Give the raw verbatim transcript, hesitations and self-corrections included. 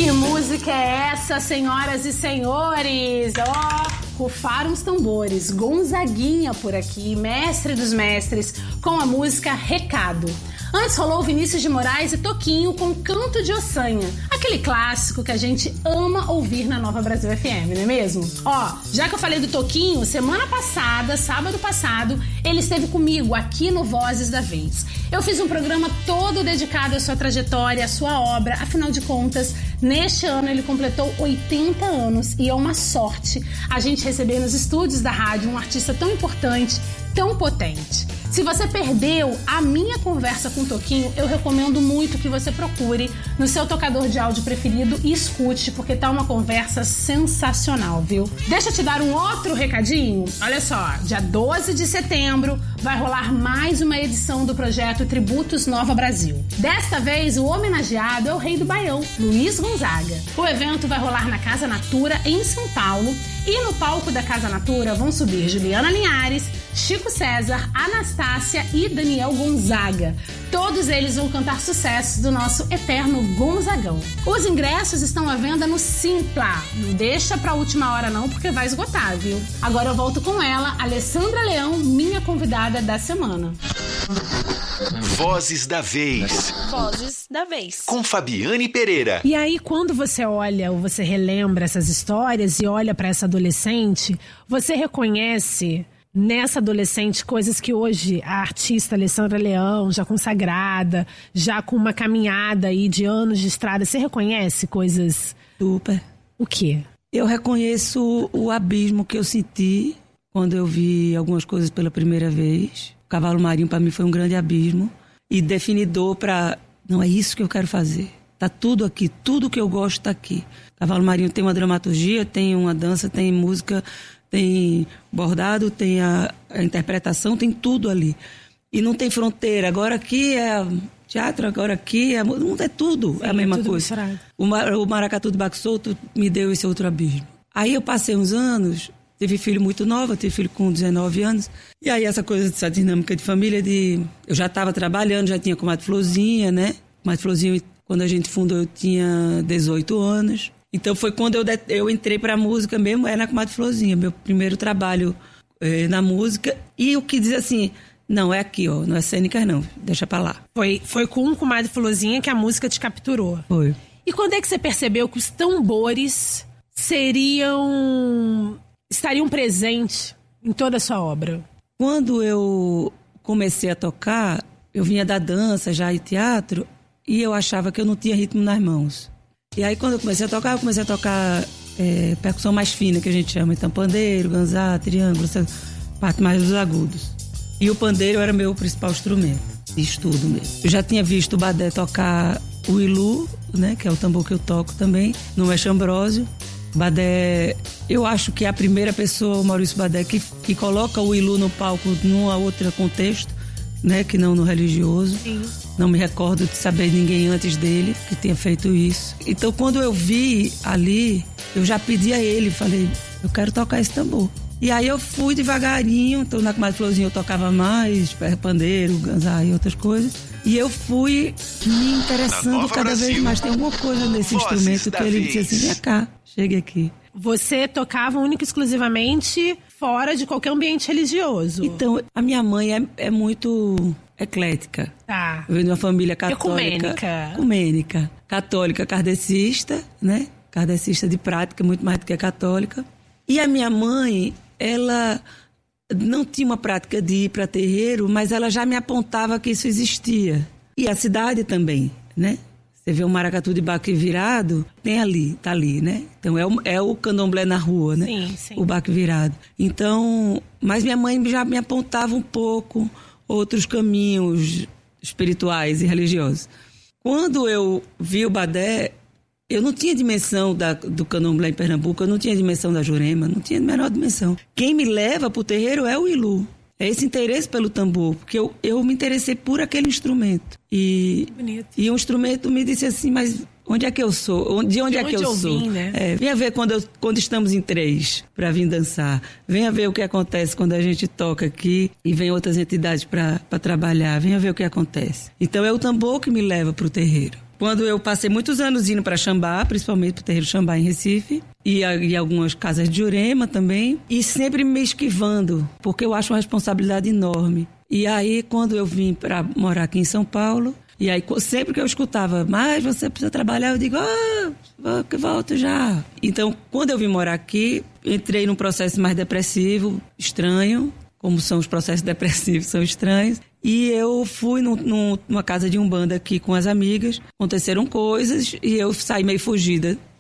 Que música é essa, senhoras e senhores? Ó, oh, rufaram os tambores. Gonzaguinha por aqui, mestre dos mestres, com a música Recado. Antes rolou Vinícius de Moraes e Toquinho com Canto de Ossanha, aquele clássico que a gente ama ouvir na Nova Brasil F M, não é mesmo? Ó, já que eu falei do Toquinho, semana passada, sábado passado, ele esteve comigo aqui no Vozes da Vez. Eu fiz um programa todo dedicado à sua trajetória, à sua obra, afinal de contas, neste ano ele completou oitenta anos e é uma sorte a gente receber nos estúdios da rádio um artista tão importante, tão potente. Se você perdeu a minha conversa com o Toquinho, eu recomendo muito que você procure no seu tocador de áudio preferido e escute, porque tá uma conversa sensacional, viu? Deixa eu te dar um outro recadinho. Olha só, dia doze de setembro vai rolar mais uma edição do projeto Tributos Nova Brasil. Desta vez, o homenageado é o rei do Baião, Luiz Gonzaga. O evento vai rolar na Casa Natura, em São Paulo, e no palco da Casa Natura vão subir Juliana Linhares, Chico César, Anastácia e Daniel Gonzaga. Todos eles vão cantar sucessos do nosso eterno Gonzagão. Os ingressos estão à venda no Simpla. Não deixa pra última hora não, porque vai esgotar, viu? Agora eu volto com ela, Alessandra Leão, minha convidada da semana. Vozes da Vez. Vozes da Vez. Com Fabiane Pereira. E aí, quando você olha ou você relembra essas histórias e olha pra essa adolescente, você reconhece nessa adolescente coisas que hoje a artista Alessandra Leão, já consagrada, já com uma caminhada aí de anos de estrada, você reconhece coisas? Super. O quê? Eu reconheço o abismo que eu senti quando eu vi algumas coisas pela primeira vez. O Cavalo Marinho para mim foi um grande abismo e definidor para, não é isso que eu quero fazer. Tá tudo aqui, tudo que eu gosto tá aqui. Cavalo Marinho tem uma dramaturgia, tem uma dança, tem música, tem bordado, tem a, a interpretação, tem tudo ali. E não tem fronteira. Agora aqui é teatro, agora aqui é, é tudo. Sim, é a mesma é coisa. O, o Maracatu de Baco Solto me deu esse outro abismo. Aí eu passei uns anos, tive filho muito nova, tive filho com dezenove anos. E aí essa coisa, essa dinâmica de família, de eu já estava trabalhando, já tinha Comadre Florzinha, né? Comadre Florzinha, quando a gente fundou, eu tinha dezoito anos. Então foi quando eu, eu entrei pra música mesmo, é na Comadre Florzinha, meu primeiro trabalho é, na música. E o que diz assim, não, é aqui, ó, não é cênicas não, deixa pra lá. Foi, foi com Comadre Florzinha que a música te capturou. Foi. E quando é que você percebeu que os tambores seriam, estariam presentes em toda a sua obra? Quando eu comecei a tocar, eu vinha da dança já e teatro, e eu achava que eu não tinha ritmo nas mãos. E aí, quando eu comecei a tocar, eu comecei a tocar é, percussão mais fina, que a gente chama. Então, pandeiro, ganzá, triângulo, essa parte mais dos agudos. E o pandeiro era meu principal instrumento, de estudo mesmo. Eu já tinha visto o Badé tocar o ilu, né, que é o tambor que eu toco também, no Mestre Ambrósio. Badé, eu acho que é a primeira pessoa, o Maurício Badé, que, que coloca o ilu no palco num outro contexto, né, que não no religioso. Sim. Não me recordo de saber ninguém antes dele que tenha feito isso. Então, quando eu vi ali, eu já pedi a ele, falei, eu quero tocar esse tambor. E aí eu fui devagarinho, então na Comadre Florzinha eu tocava mais, pandeiro, ganzá e outras coisas. E eu fui me interessando cada Brasil, vez mais. Tem alguma coisa nesse instrumento que ele disse assim, vem cá, chegue aqui. Você tocava única e exclusivamente fora de qualquer ambiente religioso? Então, a minha mãe é, é muito eclética. Tá. Eu venho de uma família católica. Ecumênica. Ecumênica. Católica kardecista, né? Kardecista de prática, muito mais do que católica. E a minha mãe, ela não tinha uma prática de ir para terreiro, mas ela já me apontava que isso existia. E a cidade também, né? Você vê um maracatu de baque virado, tem ali, tá ali, né? Então é o, é o candomblé na rua, né? Sim, sim. O baque virado. Então, mas minha mãe já me apontava um pouco outros caminhos espirituais e religiosos. Quando eu vi o Badé, eu não tinha dimensão da, do candomblé em Pernambuco, eu não tinha dimensão da Jurema, não tinha a menor dimensão. Quem me leva pro terreiro é o ilu. É esse interesse pelo tambor, porque eu, eu me interessei por aquele instrumento. E, bonito. E o instrumento me disse assim, mas onde é que eu sou? De onde, de é onde que eu, eu sou? Vim, né? É, venha ver quando, eu, quando estamos em três para vir dançar. Venha ver o que acontece quando a gente toca aqui e vem outras entidades para trabalhar. Venha ver o que acontece. Então é o tambor que me leva para o terreiro. quando eu passei muitos anos indo para Xambá, principalmente para o terreiro Xambá em Recife, e, e algumas casas de Jurema também, e sempre me esquivando, porque eu acho uma responsabilidade enorme. E aí, quando eu vim para morar aqui em São Paulo, e aí sempre que eu escutava, mas você precisa trabalhar, eu digo, ah, volto já. Então, quando eu vim morar aqui, entrei num processo mais depressivo, estranho, como são os processos depressivos, são estranhos. E eu fui num, num, numa casa de umbanda aqui com as amigas, aconteceram coisas e eu saí meio fugida